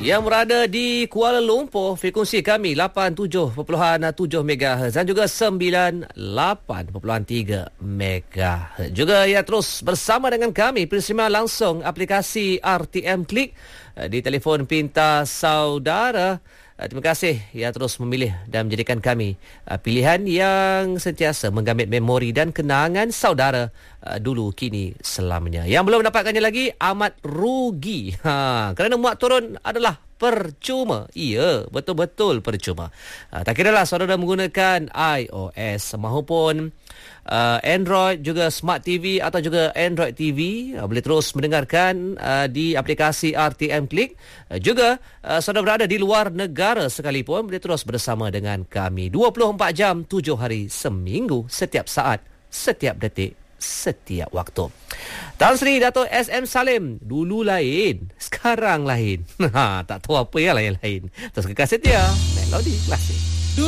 Yang berada di Kuala Lumpur, frekuensi kami 87.7 MHz dan juga 98.3 MHz. Juga ya terus bersama dengan kami bersama langsung aplikasi RTM Klik di telefon pintar saudara. Terima kasih ya terus memilih dan menjadikan kami pilihan yang sentiasa menggambit memori dan kenangan saudara dulu, kini, selamanya. Yang belum mendapatkannya lagi amat rugi. Kerana muat turun adalah percuma. Ya, betul-betul percuma. Tak kiralah saudara menggunakan iOS maupun Android, juga Smart TV atau juga Android TV, boleh terus mendengarkan di aplikasi RTM Klik. Juga saudara berada di luar negara sekalipun, boleh terus bersama dengan kami 24 jam 7 hari seminggu, setiap saat, setiap detik, setiap waktu. Tan Sri Dato' SM Salim, dulu lain, sekarang lain. Tak tahu apa yang lain-lain. Terus kekal setia Melodi Klasik.